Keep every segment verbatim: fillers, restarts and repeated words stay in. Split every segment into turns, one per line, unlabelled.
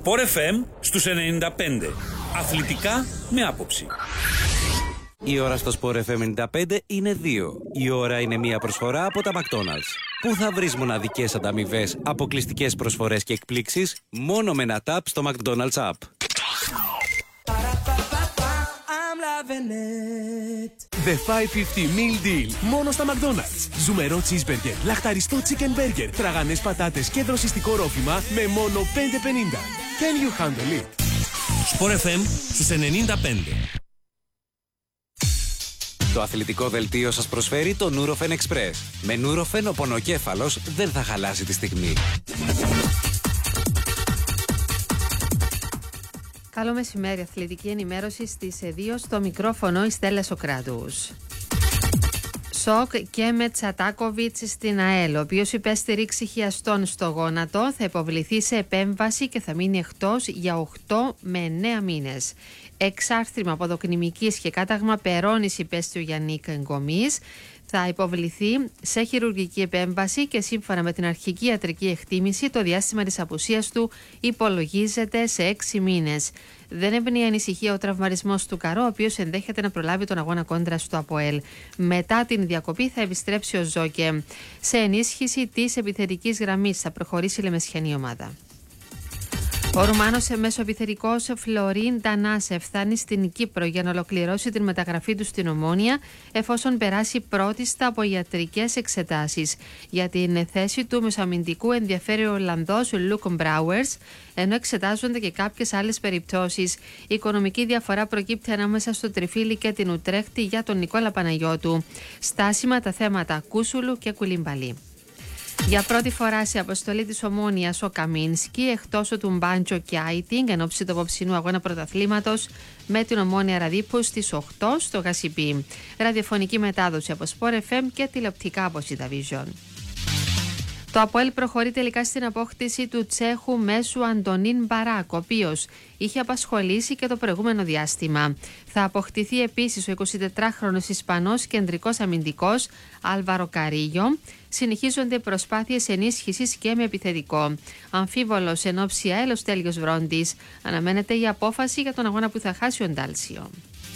Sport εφ εμ στους ενενήντα πέντε. Αθλητικά με άποψη.
Η ώρα στο Sport εφ εμ ενενήντα πέντε είναι δύο. Η ώρα είναι μία προσφορά από τα McDonald's. Πού θα βρεις μοναδικές ανταμοιβές, αποκλειστικές προσφορές και εκπλήξεις μόνο με ένα tap στο McDonald's app.
The πεντακόσια πενήντα meal deal μόνο στα McDonald's. Ζουμερό cheeseburger, λαχταριστό chicken burger, τραγανές πατάτες και δροσιστικό ρόφημα με μόνο πέντε πενήντα. Can you handle it?
Sport εφ εμ στους ενενήντα πέντε.
Το αθλητικό δελτίο σας προσφέρει το Nurofen Express. Με Nurofen ο πονοκέφαλος δεν θα χαλάσει τη στιγμή.
Καλό μεσημέρι, αθλητική ενημέρωση στις δύο, στο μικρόφωνο η Στέλλα Σοκράτους. Σοκ και με Τσατάκοβιτς στην ΑΕΛ, ο οποίος υπέστη ρήξη χιαστών στο γόνατο, θα υποβληθεί σε επέμβαση και θα μείνει εκτός για οκτώ με εννέα μήνες. Εξάρθρημα ποδοκνημικής και κάταγμα περώνης υπέστη ο Γιαννίκ Γκομής. Θα υποβληθεί σε χειρουργική επέμβαση και σύμφωνα με την αρχική ιατρική εκτίμηση το διάστημα της απουσίας του υπολογίζεται σε έξι μήνες. Δεν εμπνέει ανησυχία ο τραυματισμός του Καρό, ο οποίος ενδέχεται να προλάβει τον αγώνα κόντρα στο ΑΠΟΕΛ. Μετά την διακοπή θα επιστρέψει ο Ζόκε. Σε ενίσχυση της επιθετικής γραμμής θα προχωρήσει η λεμεσιανή ομάδα. Ο Ρουμάνος μεσοεπιθετικός Φλωρίν Τανάσεφ φτάνει στην Κύπρο για να ολοκληρώσει την μεταγραφή του στην Ομόνοια, εφόσον περάσει πρώτιστα από ιατρικές εξετάσεις. Για την θέση του μεσοαμυντικού ενδιαφέρει ο Ολλανδός Λουκ Μπράουερς, ενώ εξετάζονται και κάποιες άλλες περιπτώσεις. Η οικονομική διαφορά προκύπτει ανάμεσα στο Τριφύλι και την Ουτρέχτη για τον Νικόλα Παναγιώτου. Στάσιμα τα θέματα Κούσουλου και Κουλιμπαλή. Για πρώτη φορά σε αποστολή της Ομόνοιας ο Καμίνσκι, εκτός του Μπάντζο και Άιτινγκ, εν ώψη του απόψινού αγώνα πρωταθλήματος με την Ομόνια Ραδίππου στις οκτώ στο Γασιπί. Ραδιοφωνική μετάδοση από Sport εφ εμ και τηλεοπτικά από Cityvision. Το ΑΠΟΕΛ προχωρεί τελικά στην απόκτηση του Τσέχου μέσου Αντωνίν Μπαράκ, ο οποίος είχε απασχολήσει και το προηγούμενο διάστημα. Θα αποκτηθεί επίσης ο εικοσιτετράχρονος Ισπανός κεντρικός αμυντικός Άλβαρο Καρίγιο. Συνεχίζονται προσπάθειες ενίσχυσης και με επιθετικό. Αμφίβολος εν όψη ΑΕΛ ο Στέλιος Βρόντης. Αναμένεται η απόφαση για τον αγώνα που θα χάσει ο Ντάλσιο.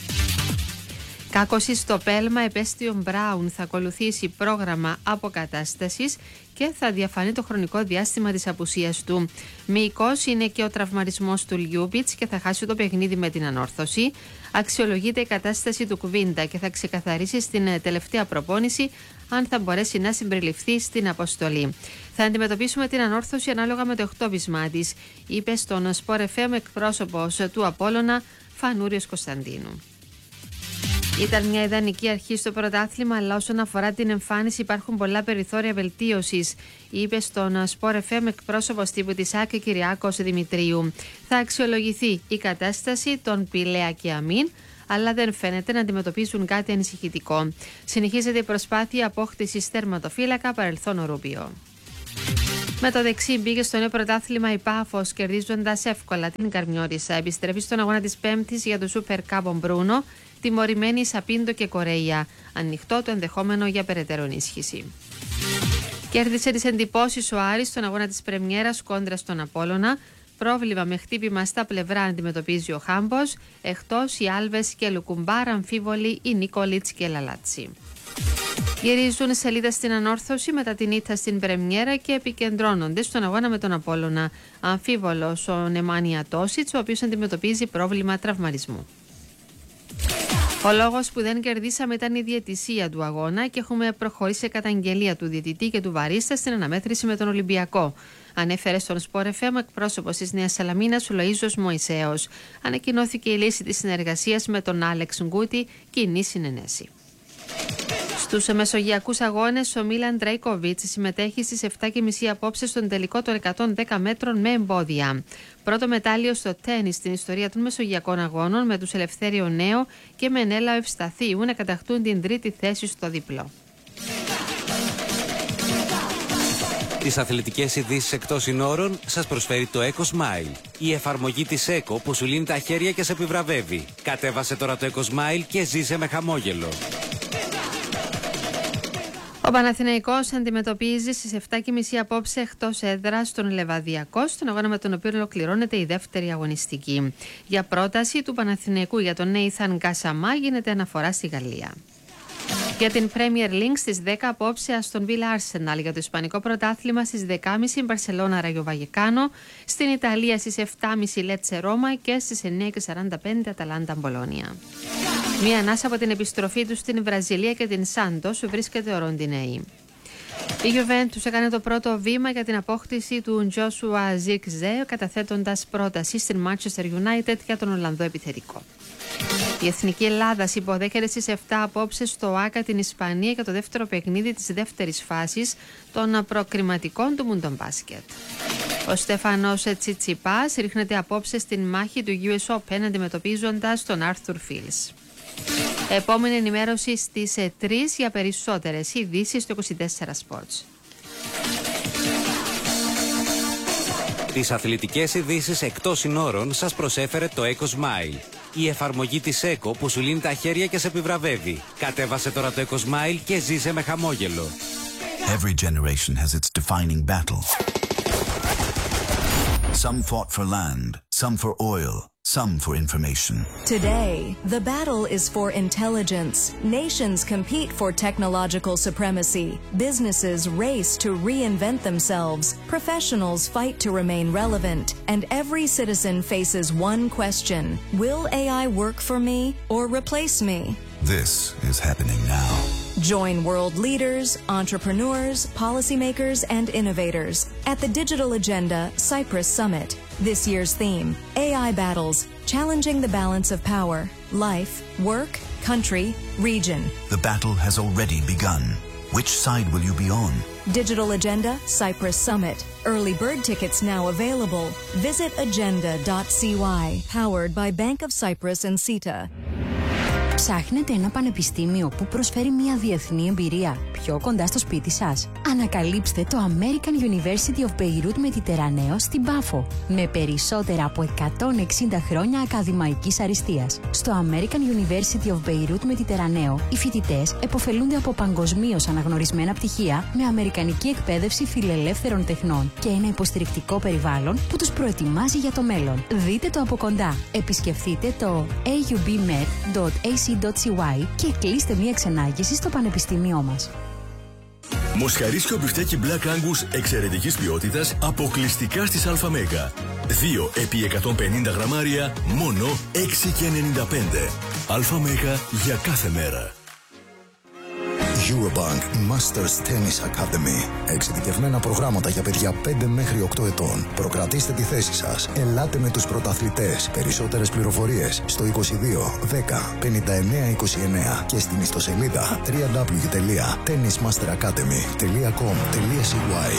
Κάκωση στο Πέλμα, επέστιον Μπράουν θα ακολουθήσει πρόγραμμα αποκατάστασης και θα διαφανεί το χρονικό διάστημα της απουσίας του. Μυϊκός είναι και ο τραυματισμός του Λιούμπιτς και θα χάσει το παιχνίδι με την ανόρθωση. Αξιολογείται η κατάσταση του Κουβίντα και θα ξεκαθαρίσει στην τελευταία προπόνηση αν θα μπορέσει να συμπεριληφθεί στην αποστολή. Θα αντιμετωπίσουμε την ανόρθωση ανάλογα με το εκτόπισμά της, είπε στον Sport εφ εμ εκπρόσωπος του Απόλλωνα Φανούριος Κωνσταντίνου. Ήταν μια ιδανική αρχή στο πρωτάθλημα, αλλά όσον αφορά την εμφάνιση υπάρχουν πολλά περιθώρια βελτίωσης, είπε στον Sport εφ εμ εκπρόσωπος τύπου της ΑΚ Κυριάκος Δημητρίου. Θα αξιολογηθεί η κατάσταση των Πηλαία και Αμήν, αλλά δεν φαίνεται να αντιμετωπίζουν κάτι ανησυχητικό. Συνεχίζεται η προσπάθεια απόκτησης τερματοφύλακα παρελθόν ο Ρούμπιο. Με το δεξί μπήκε στο νέο πρωτάθλημα η Πάφος, κερδίζοντας εύκολα την Καρμιώτισσα. Επιστρέφει στον αγώνα της Πέμπτης για το Super Cup Μπρούνο, τιμωρημένη Σαπίντο και Κορέια. Ανοιχτό το ενδεχόμενο για περαιτέρω ενίσχυση. Κέρδισε τις εντυπώσεις ο Άρης στον αγώνα της Πρεμιέρας κόντρα στον Απόλλωνα. Πρόβλημα με χτύπημα στα πλευρά αντιμετωπίζει ο Χάμπος. Εκτός οι Άλβες και Λουκουμπάρ, αμφίβολοι οι Νίκολιτς και Λαλάτσι. Γυρίζουν σελίδα στην ανόρθωση μετά την ήττα στην Πρεμιέρα και επικεντρώνονται στον αγώνα με τον Απόλλωνα. Αμφίβολος ο Νεμάνια Τόσιτς, ο οποίος αντιμετωπίζει πρόβλημα τραυματισμού. Ο λόγος που δεν κερδίσαμε ήταν η διαιτησία του αγώνα και έχουμε προχωρήσει σε καταγγελία του διαιτητή και του βαρίστα στην αναμέτρηση με τον Ολυμπιακό. Ανέφερε στον Sport εφ εμ εκπρόσωπος της Νέας Σαλαμίνας Λοΐζος Μωυσέος. Ανακοινώθηκε η λύση της συνεργασίας με τον Άλεξ Γκούτι, κοινή συνενέση. Στους μεσογειακούς αγώνες, ο Μίλαν Τρέικοβιτς συμμετέχει στις επτά και μισή απόψε στον τελικό των εκατόν δέκα μέτρων με εμπόδια. Πρώτο μετάλλιο στο τένις στην ιστορία των μεσογειακών αγώνων, με τους Ελευθέριο Νέο και Μενέλαο Ευσταθίου να κατακτούν την τρίτη θέση στο διπλό.
Τις αθλητικές ειδήσεις εκτός συνόρων σας προσφέρει το Eco Smile. Η εφαρμογή της Eco που σου λύνει τα χέρια και σε επιβραβεύει. Κατέβασε τώρα το Eco Smile και ζήσε με χαμόγελο.
Ο Παναθηναϊκός αντιμετωπίζει στις επτά και μισή απόψε εκτός έδρας τον Λεβαδιακό, στον αγώνα με τον οποίο ολοκληρώνεται η δεύτερη αγωνιστική. Για πρόταση του Παναθηναϊκού για τον Νέιθαν Γκασαμά γίνεται αναφορά στη Γαλλία. Για την Premier League στις δέκα απόψε Aston Villa Arsenal, για το Ισπανικό πρωτάθλημα στις δέκα και μισή Μπαρσελόνα Ράγιο Βαγεκάνο, στην Ιταλία στις επτά και μισή Λέτσε Ρώμα και στις εννιά και σαράντα πέντε Αταλάντα Μπολόνια. Μία ανάσα από την επιστροφή του στην Βραζιλία και την Σάντος βρίσκεται ο Ροντινέη. Η Juventus έκανε το πρώτο βήμα για την απόκτηση του Τζόσουα Ζίρκζε, καταθέτοντας πρόταση στην Manchester United για τον Ολλανδό επιθετικό. Η Εθνική Ελλάδα υποδέχεται στις επτά απόψε στο ΆΚΑ την Ισπανία για το δεύτερο παιχνίδι της δεύτερης φάσης των προκριματικών του Μουντομπάσκετ. Ο Στέφανος Τσιτσιπάς ρίχνεται απόψε στην μάχη του γιου ες Open αντιμετωπίζοντας τον Άρθουρ Φίλς. Επόμενη ενημέρωση στις τρεις για περισσότερες ειδήσεις στο είκοσι τέσσερα Sports.
Τις αθλητικές ειδήσεις εκτός συνόρων σας προσέφερε το EcoSmile. Η εφαρμογή της Eco που σου λύνει τα χέρια και σε επιβραβεύει. Κατέβασε τώρα το EcoSmile και ζήσε με χαμόγελο.
Every generation has its defining battle. Some fought for land, some for oil, some for information.
Today, the battle is for intelligence. Nations compete for technological supremacy. Businesses race to reinvent themselves. Professionals fight to remain relevant. And every citizen faces one question. Will A I work for me or replace me?
This is happening now.
Join world leaders, entrepreneurs, policymakers, and innovators at the Digital Agenda Cyprus Summit. This year's theme, A I Battles, Challenging the Balance of Power, Life, Work, Country, Region.
The battle has already begun. Which side will you be on?
Digital Agenda Cyprus Summit. Early bird tickets now available. Visit agenda dot c y. Powered by Bank of Cyprus and CETA.
Ψάχνετε ένα πανεπιστήμιο που προσφέρει μια διεθνή εμπειρία πιο κοντά στο σπίτι σας? Ανακαλύψτε το American University of Beirut Mediterraneo στην Πάφο, με περισσότερα από εκατόν εξήντα χρόνια ακαδημαϊκής αριστείας. Στο American University of Beirut Mediterraneo, οι φοιτητές επωφελούνται από παγκοσμίως αναγνωρισμένα πτυχία με αμερικανική εκπαίδευση φιλελεύθερων τεχνών και ένα υποστηρικτικό περιβάλλον που τους προετοιμάζει για το μέλλον. Δείτε το από κοντά. Επισκεφτείτε το έι γιου μπι μεντ τελεία έι σι τελεία σι γουάι και κλείστε μία ξενάγηση στο πανεπιστήμιό μας.
Μοσχαρίσιο μπιφτέκι Black Angus εξαιρετικής ποιότητας αποκλειστικά στις ΑΜΕΓΑ. δύο επί εκατόν πενήντα γραμμάρια, μόνο έξι και ενενήντα πέντε. ΑΜΕΓΑ για κάθε μέρα.
Eurobank Masters Tennis Academy. Εξειδικευμένα προγράμματα για παιδιά πέντε μέχρι οκτώ ετών. Προκρατήστε τη θέση σας. Ελάτε με τους πρωταθλητές. Περισσότερες πληροφορίες στο είκοσι δύο δέκα πενήντα εννέα είκοσι εννέα και στην ιστοσελίδα double-u double-u double-u τελεία tennis master academy τελεία com τελεία σι γουάι.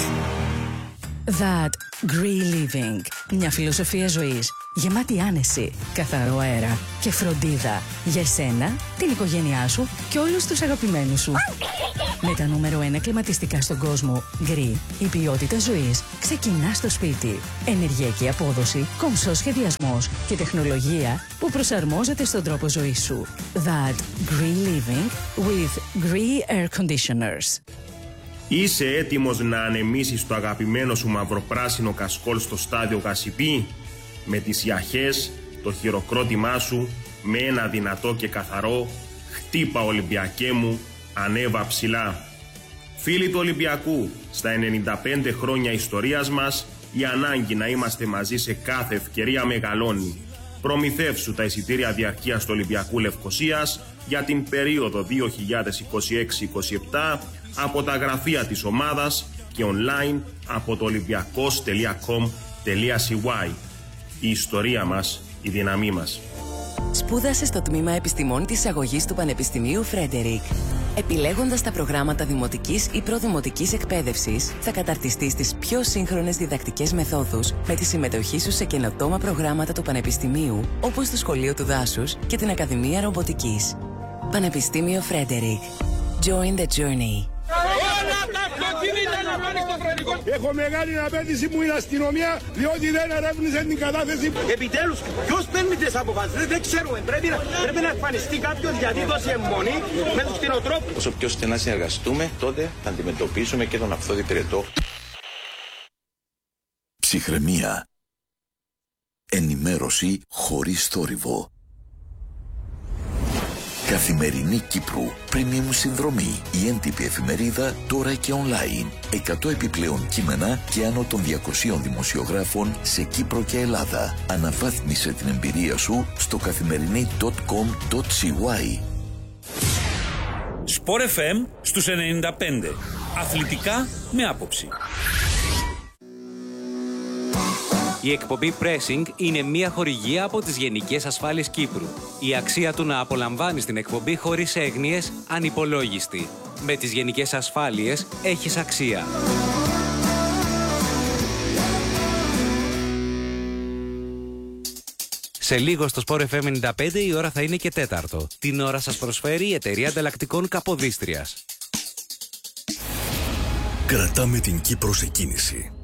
That Green Living. Μια φιλοσοφία ζωής γεμάτη άνεση, καθαρό αέρα και φροντίδα για εσένα, την οικογένειά σου και όλους τους αγαπημένους σου. Με τα νούμερο ένα κλιματιστικά στον κόσμο, Green, η ποιότητα ζωής ξεκινά στο σπίτι. Ενεργειακή απόδοση, κομψός σχεδιασμός και τεχνολογία που προσαρμόζεται στον τρόπο ζωής σου. That Green Living with Green Air Conditioners.
Είσαι έτοιμος να ανεμίσεις το αγαπημένο σου μαυροπράσινο κασκόλ στο στάδιο Γασιπί? Με τις ιαχές, το χειροκρότημά σου, με ένα δυνατό και καθαρό «Χτύπα Ολυμπιακέ μου, ανέβα ψηλά». Φίλοι του Ολυμπιακού, στα ενενήντα πέντε χρόνια ιστορίας μας, η ανάγκη να είμαστε μαζί σε κάθε ευκαιρία μεγαλώνει. Προμηθεύσου τα εισιτήρια διαρκείας του Ολυμπιακού Λευκωσίας για την περίοδο δύο χιλιάδες είκοσι έξι είκοσι επτά από τα γραφεία της ομάδας και online από το ολυμπιακός τελεία κομ τελεία σι γουάι. Η ιστορία μας, η δύναμή μας.
Σπούδασε στο τμήμα Επιστημών της Αγωγής του Πανεπιστημίου Φρέντερικ. Επιλέγοντας τα προγράμματα δημοτικής ή προδημοτικής εκπαίδευσης, θα καταρτιστείς στις πιο σύγχρονες διδακτικές μεθόδους με τη συμμετοχή σου σε καινοτόμα προγράμματα του Πανεπιστημίου, όπως το Σχολείο του Δάσους και την Ακαδημία Ρομποτικής. Πανεπιστήμιο Φρέντερικ. Join the journey.
Έχω μεγάλη απέτηση που είναι αστυνομία, διότι δεν ερεύνησε την κατάθεση.
Επιτέλους, ποιος παίρνει τις αποφάσεις, δεν ξέρουμε. Πρέπει να, πρέπει να εμφανιστεί κάποιος γιατί δώσει αιμονή με τους κτηνοτρόφους.
Όσο πιο στενά συνεργαστούμε, τότε θα αντιμετωπίσουμε και τον αυθόδη πυρετό.
Ψυχραιμία. Ενημέρωση χωρίς θόρυβο. Καθημερινή Κύπρου. Premium συνδρομή. Η έντυπη εφημερίδα τώρα και online. εκατό επιπλέον κείμενα και άνω των διακοσίων δημοσιογράφων σε Κύπρο και Ελλάδα. Αναβάθμισε την εμπειρία σου στο καθημερινή τελεία κομ τελεία σι γουάι.
Σπορ εφ εμ στους ενενήντα πέντε. Αθλητικά με άποψη.
Η εκπομπή Pressing είναι μια χορηγία από τις Γενικές Ασφάλειες Κύπρου. Η αξία του να απολαμβάνεις την εκπομπή χωρίς έγνοιες ανυπολόγιστη. Με τις Γενικές Ασφάλειες έχεις αξία. Σε λίγο στο Σπορ εφ εμ ενενήντα πέντε η ώρα θα είναι και τέταρτο. Την ώρα σας προσφέρει η εταιρεία ανταλλακτικών Καποδίστριας.
Κρατάμε την Κύπρο σε κίνηση.